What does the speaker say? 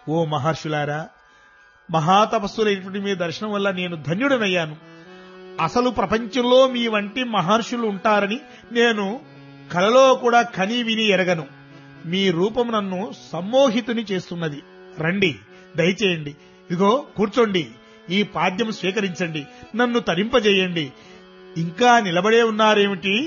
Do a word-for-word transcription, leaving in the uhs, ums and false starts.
ఓ మహర్షులారా, మహాతపస్సులైనటువంటి మీ దర్శనం వల్ల నేను ధన్యుడనయ్యాను. అసలు ప్రపంచంలో మీ వంటి మహర్షులు ఉంటారని నేను కలలో కూడా కని విని ఎరగను. మీ రూపం నన్ను సమ్మోహితుని చేస్తున్నది. రండి, దయచేయండి, ఇదిగో కూర్చోండి, ఈ పాద్యం స్వీకరించండి, నన్ను తరింపజేయండి. ఇంకా నిలబడే ఉన్నారేమిటి?